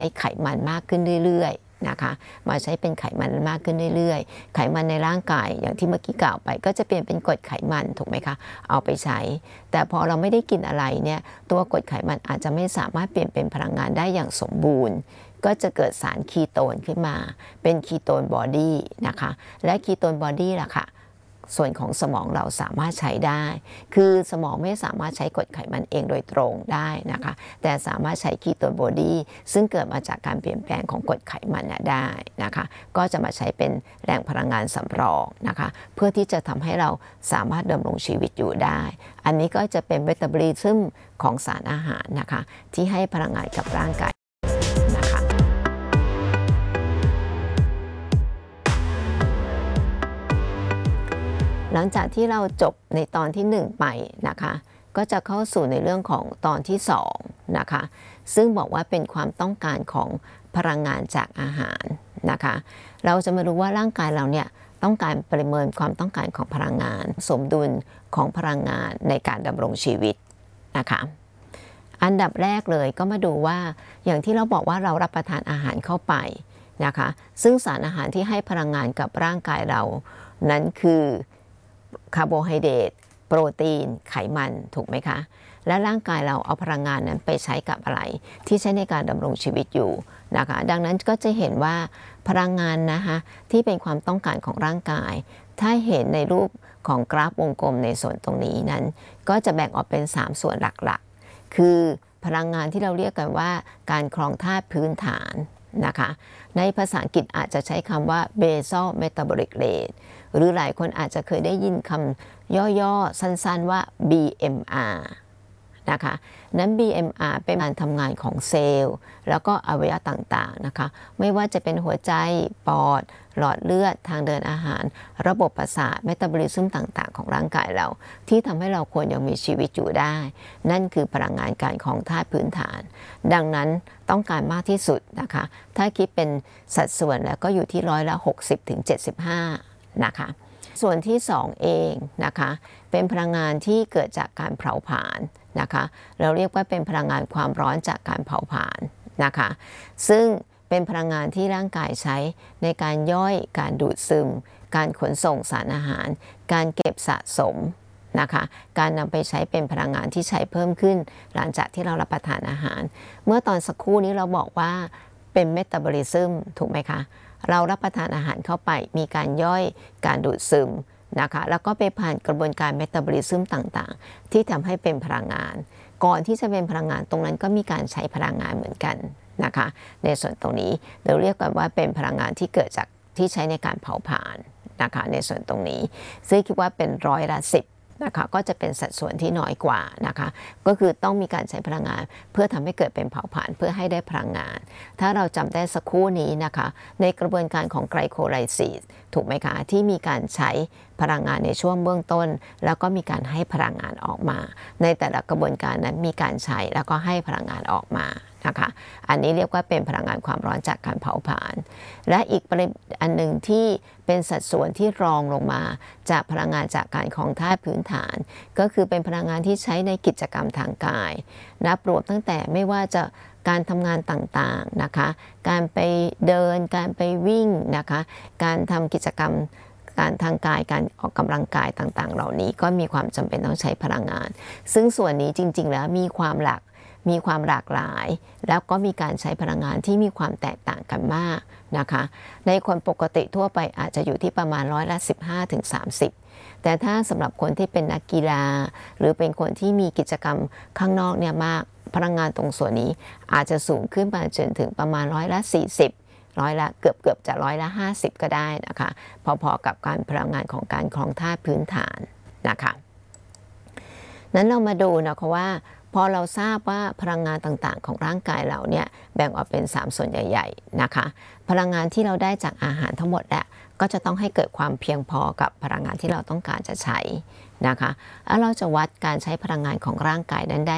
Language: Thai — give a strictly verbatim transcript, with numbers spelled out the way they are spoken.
ไอ้ไขมันมากขึ้นเรื่อยๆนะคะมาใช้เป็นไขมันมากขึ้นเรื่อยๆไขมันในร่างกายอย่างที่เมื่อกี้กล่าวไปก็จะเปลี่ยนเป็นกรดไขมันถูกไหมคะเอาไปใช้แต่พอเราไม่ได้กินอะไรเนี่ยตัวกรดไขมันอาจจะไม่สามารถเปลี่ยนเป็นพลังงานได้อย่างสมบูรณ์ก็จะเกิดสารคีโตนขึ้นมาเป็นคีโตนบอดี้นะคะและคีโตนบอดี้ล่ะค่ะส่วนของสมองเราสามารถใช้ได้คือสมองไม่สามารถใช้กรดไขมันเองโดยตรงได้นะคะแต่สามารถใช้คีโตนบอดี้ซึ่งเกิดมาจากการเปลี่ยนแปลงของกรดไขมันได้นะคะก็จะมาใช้เป็นแหล่งพลังงานสำรองนะคะเพื่อที่จะทำให้เราสามารถดำรงชีวิตอยู่ได้อันนี้ก็จะเป็นเมตาบอลิซึมของสารอาหารนะคะที่ให้พลังงานกับร่างกายหลังจากที่เราจบในตอนที่หนึ่งไปนะคะก็จะเข้าสู่ในเรื่องของตอนที่สองนะคะซึ่งบอกว่าเป็นความต้องการของพลังงานจากอาหารนะคะเราจะมารู้ว่าร่างกายเราเนี่ยต้องการประเมินความต้องการของพลังงานสมดุลของพลังงานในการดำรงชีวิตนะคะอันดับแรกเลยก็มาดูว่าอย่างที่เราบอกว่าเรารับประทานอาหารเข้าไปนะคะซึ่งสารอาหารที่ให้พลังงานกับร่างกายเรานั้นคือคาร์โบไฮเดรตโปรตีนไขมันถูกไหมคะและร่างกายเราเอาพลังงานนั้นไปใช้กับอะไรที่ใช้ในการดำรงชีวิตอยู่นะคะดังนั้นก็จะเห็นว่าพลังงานนะคะที่เป็นความต้องการของร่างกายถ้าเห็นในรูปของกราฟวงกลมในส่วนตรงนี้นั้นก็จะแบ่งออกเป็นสามส่วนหลักๆคือพลังงานที่เราเรียกกันว่าการครองธาตุพื้นฐานนะคะในภาษาอังกฤษอาจจะใช้คำว่า basal metabolic rate หรือหลายคนอาจจะเคยได้ยินคำย่อๆสั้นๆว่า บี เอ็ม อาร์ นะคะนั้น บี เอ็ม อาร์ เป็นการทำงานของเซลล์แล้วก็อวัยวะต่างๆนะคะไม่ว่าจะเป็นหัวใจปอดหลอดเลือดทางเดินอาหารระบบประสาทเมตาบอลิซึมต่างๆของร่างกายเราที่ทำให้เราควรยังมีชีวิตอยู่ได้นั่นคือพลังงานการของธาตุพื้นฐานดังนั้นต้องการมากที่สุดนะคะถ้าคิดเป็นสัดส่วนแล้วก็อยู่ที่ร้อยละ หกสิบถึงเจ็ดสิบห้า นะคะส่วนที่สองเองนะคะเป็นพลังงานที่เกิดจากการเผาผลาญนะคะเราเรียกว่าเป็นพลังงานความร้อนจากการเผาผลาญนะคะซึ่งเป็นพลังงานที่ร่างกายใช้ในการย่อยการดูดซึมการขนส่งสารอาหารการเก็บสะสมนะคะการนำไปใช้เป็นพลังงานที่ใช้เพิ่มขึ้นหลังจากที่เรารับประทานอาหารเมื่อตอนสักครู่นี้เราบอกว่าเป็นเมตาบอลิซึมถูกไหมคะเรารับประทานอาหารเข้าไปมีการย่อยการดูดซึมนะคะแล้วก็ไปผ่านกระบวนการเมตาบอลิซึมต่างๆที่ทำให้เป็นพลังงานก่อนที่จะเป็นพลังงานตรงนั้นก็มีการใช้พลังงานเหมือนกันนะคะในส่วนตรงนี้เราเรียกกันว่าเป็นพลังงานที่เกิดจากที่ใช้ในการเผาผลาญนะคะในส่วนตรงนี้ซึ่งคิดว่าเป็นร้อยละสิบนะคะก็จะเป็นสัดส่วนที่น้อยกว่านะคะก็คือต้องมีการใช้พลังงานเพื่อทำให้เกิดเป็นเผาผลาญเพื่อให้ได้พลังงานถ้าเราจำได้สักครู่นี้นะคะในกระบวนการของไกลโคไลซิสถูกไหมคะที่มีการใช้พลังงานในช่วงเบื้องต้นแล้วก็มีการให้พลังงานออกมาในแต่ละกระบวนการนั้นมีการใช้แล้วก็ให้พลังงานออกมานะคะอันนี้เรียกว่าเป็นพลังงานความร้อนจากการเผาผลาญและอีกประเด็นอันหนึ่งที่เป็นสัดส่วนที่รองลงมาจากพลังงานจากการครองธาตุพื้นฐานก็คือเป็นพลังงานที่ใช้ในกิจกรรมทางกายนับรวมตั้งแต่ไม่ว่าจะการทำงานต่างๆนะคะการไปเดินการไปวิ่งนะคะการทำกิจกรรมการทางกายการออกกำลังกายต่างๆเหล่านี้ก็มีความจำเป็นต้องใช้พลังงานซึ่งส่วนนี้จริงๆแล้วมีความหลากมีความหลากหลายแล้วก็มีการใช้พลังงานที่มีความแตกต่างกันมากนะคะในคนปกติทั่วไปอาจจะอยู่ที่ประมาณร้อยละ สิบห้าถึงสามสิบ แต่ถ้าสำหรับคนที่เป็นนักกีฬาหรือเป็นคนที่มีกิจกรรมข้างนอกเนี่ยมากพลังงานตรงส่วนนี้อาจจะสูงขึ้นมาจนถึงประมาณร้อยละ สี่สิบ ร้อยละเกือบเกือบจะร้อยละ ห้าสิบ ก็ได้นะคะพอๆกับการพลังงานของการครองธาตุพื้นฐานนะคะนั้นเรามาดูนะคะว่าพอเราทราบว่าพลังงานต่างๆของร่างกายเราเนี่ยแบ่งออกเป็นสามส่วนใหญ่ๆนะคะพลังงานที่เราได้จากอาหารทั้งหมดแหละก็จะต้องให้เกิดความเพียงพอกับพลังงานที่เราต้องการจะใช้นะคะแล้วเราจะวัดการใช้พลังงานของร่างกายนั้นได้